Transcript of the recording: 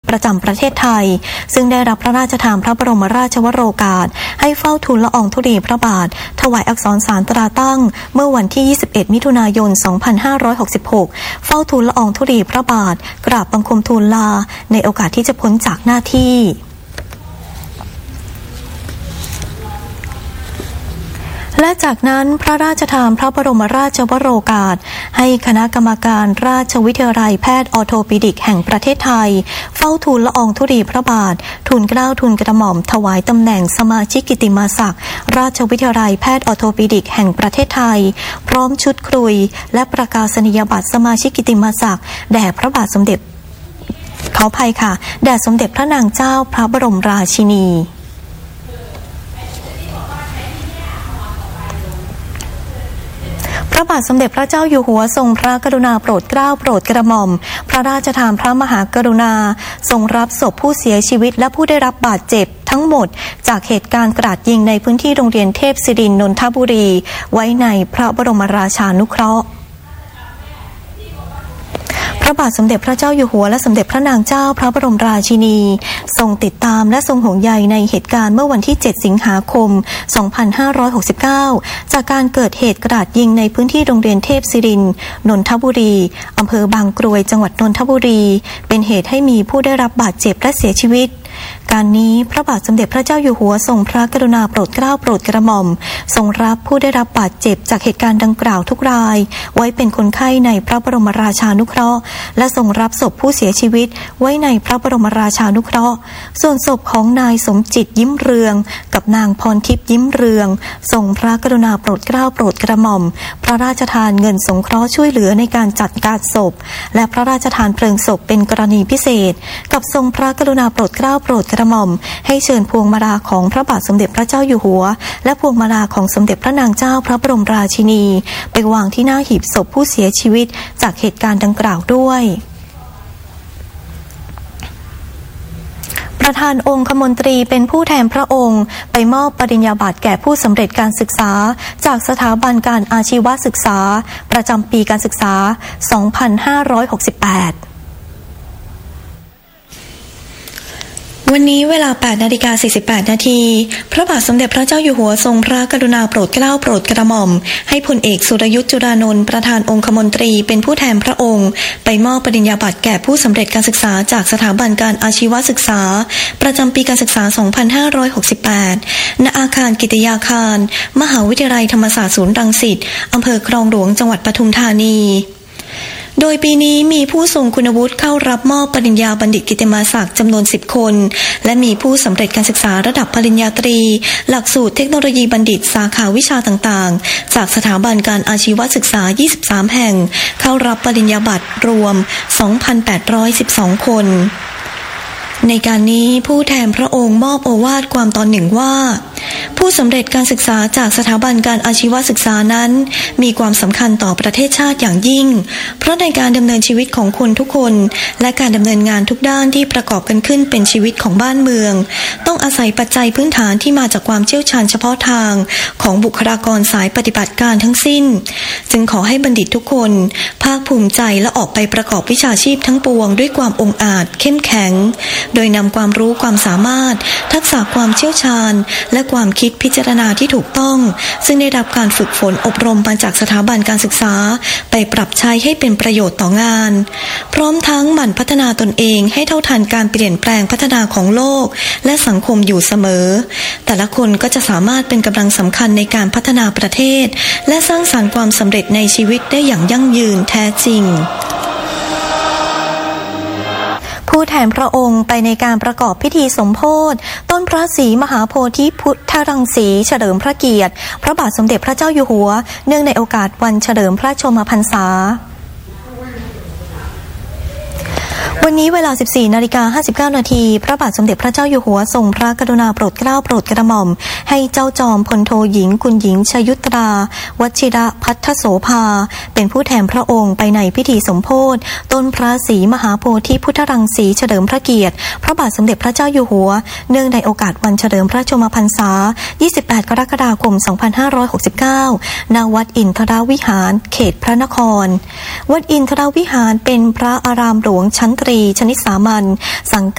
ประจำประเทศไทยซึ่งได้รับพระราชทานพระบรมราชวโรกาสให้เฝ้าทูลละอองธุลีพระบาทถวายอักษรสารตราตั้งเมื่อวันที่21มิถุนายน2566เฝ้าทูลละอองธุลีพระบาทกราบบังคมทูลลาในโอกาสที่จะพ้นจากหน้าที่และจากนั้นพระราชทานพระบรมราชวโรกาสให้คณะกรรมการราชวิทยาลัยแพทย์ออร์โทปิดิกแห่งประเทศไทยเฝ้าทูลละอองธุลีพระบาททูลเกล้าทูลกระหม่อมถวายตำแหน่งสมาชิกกิตติมศักดิ์ราชวิทยาลัยแพทย์ออร์โทปิดิกแห่งประเทศไทยพร้อมชุดครุยและประกาศนียบัตรสมาชิกกิตติมศักดิ์แด่พระบาทสมเด็จขออภัยค่ะแด่สมเด็จพระนางเจ้าพระบรมราชินีพระบาทสมเด็จพระเจ้าอยู่หัวทรงพระกรุณาโปรดเกล้าโปรดกระหม่อมพระราชทานพระมหากรุณาทรงรับศพผู้เสียชีวิตและผู้ได้รับบาดเจ็บทั้งหมดจากเหตุการณ์กราดยิงในพื้นที่โรงเรียนเทพศิรินทร์นนทบุรีไว้ในพระบรมราชานุเคราะห์พระบาทสมเด็จพระเจ้าอยู่หัวและสมเด็จพระนางเจ้าพระบรมราชินีทรงติดตามและทรงห่วงใยในเหตุการณ์เมื่อวันที่7สิงหาคม2569จากการเกิดเหตุกราดยิงในพื้นที่โรงเรียนเทพศิรินทร์นนทบุรีอำเภอบางกรวยจังหวัดนนทบุรีเป็นเหตุให้มีผู้ได้รับบาดเจ็บและเสียชีวิตการนี้พระบาทสมเด็จพระเจ้าอยู่หัวทรงพระกรุณาโปรดเกล้าโปรดกระหม่อมทรงรับผู้ได้รับบาดเจ็บจากเหตุการณ์ดังกล่าวทุกรายไว้เป็นคนไข้ในพระบรมราชานุเคราะห์และทรงรับศพผู้เสียชีวิตไว้ในพระบรมราชานุเคราะห์ส่วนศพของนายสมจิตยิ้มเรืองกับนางพรทิพย์ยิ้มเรืองทรงพระกรุณาโปรดเกล้าโปรดกระหม่อมพระราชทานเงินสงเคราะห์ช่วยเหลือในการจัดการศพและพระราชทานเพลิงศพเป็นกรณีพิเศษกับทรงพระกรุณาโปรดเกล้าโปรดกระหม่อมให้เชิญพวงมาลัยของพระบาทสมเด็จพระเจ้าอยู่หัวและพวงมาลัยของสมเด็จพระนางเจ้าพระบรมราชินีไปวางที่หน้าหีบศพผู้เสียชีวิตจากเหตุการณ์ดังกล่าวด้วยประธานองคมนตรีเป็นผู้แทนพระองค์ไปมอบปริญญาบัตรแก่ผู้สำเร็จการศึกษาจากสถาบันการอาชีวศึกษาประจำปีการศึกษา 2568วันนี้เวลา 8:48 นาทีพระบาทสมเด็จพระเจ้าอยู่หัวทรงพระกรุณาโปรดเกล้าโปรดกระหม่อมให้พลเอกสุรยุทธจุรานนท์ประธานองคมนตรีเป็นผู้แทนพระองค์ไปมอบปริญญาบัตรแก่ผู้สำเร็จการศึกษาจากสถาบันการอาชีวศึกษาประจำปีการศึกษา 2568 ณ อาคารกิตติยาคารมหาวิทยาลัยธรรมศาสตร์ศูนย์รังสิตอำเภอคลองหลวงจังหวัดปทุมธานีโดยปีนี้มีผู้ทรงคุณวุฒิเข้ารับมอบปริญญาบัณฑิตกิตติมศักดิ์จำนวน10คนและมีผู้สำเร็จการศึกษาระดับปริญญาตรีหลักสูตรเทคโนโลยีบัณฑิตสาขาวิชาต่างๆจากสถาบันการอาชีวศึกษา23แห่งเข้ารับปริญญาบัตรรวม 2,812 คนในการนี้ผู้แทนพระองค์มอบโอวาทความตอนหนึ่งว่าผู้สำเร็จการศึกษาจากสถาบันการอาชีวศึกษานั้นมีความสำคัญต่อประเทศชาติอย่างยิ่งเพราะในการดำเนินชีวิตของคนทุกคนและการดำเนินงานทุกด้านที่ประกอบกันขึ้นเป็นชีวิตของบ้านเมืองต้องอาศัยปัจจัยพื้นฐานที่มาจากความเชี่ยวชาญเฉพาะทางของบุคลากรสายปฏิบัติการทั้งสิ้นจึงขอให้บัณฑิตทุกคนภาคภูมิใจและออกไปประกอบวิชาชีพทั้งปวงด้วยความองอาจเข้มแข็งโดยนำความรู้ความสามารถทักษะความเชี่ยวชาญและความคิดพิจารณาที่ถูกต้องซึ่งได้รับการฝึกฝนอบรมมาจากสถาบันการศึกษาไปปรับใช้ให้เป็นประโยชน์ต่องานพร้อมทั้งหมั่นพัฒนาตนเองให้เท่าทันการเปลี่ยนแปลงพัฒนาของโลกและสังคมอยู่เสมอแต่ละคนก็จะสามารถเป็นกำลังสำคัญในการพัฒนาประเทศและสร้างสรรค์ความสำเร็จในชีวิตได้อย่างยั่งยืนแท้จริงผู้แทนพระองค์ไปในการประกอบพิธีสมโภชต้นพระศรีมหาโพธิพุทธรังสีเฉลิมพระเกียรติพระบาทสมเด็จพระเจ้าอยู่หัวเนื่องในโอกาสวันเฉลิมพระชนมพรรษาวันนี้เวลา 14:59 นาทีพระบาทสมเด็จพระเจ้าอยู่หัวทรงพระกรุณาโปรดเกล้าโปรดกระหม่อมให้เจ้าจอมพลโทหญิงคุณหญิงชยุตราวชิระพัทธโสภาเป็นผู้แทนพระองค์ไปในพิธีสมโภชต้นพระศรีมหาโพธิพุทธรังสีเฉลิมพระเกียรติพระบาทสมเด็จพระเจ้าอยู่หัวเนื่องในโอกาสวันเฉลิมพระชนมพรรษา28 กรกฎาคม 2569 ณ วัดอินทรวิหารเขตพระนครวัดอินทรวิหารเป็นพระอารามหลวงชั้นตรีชนิดสามัญสัง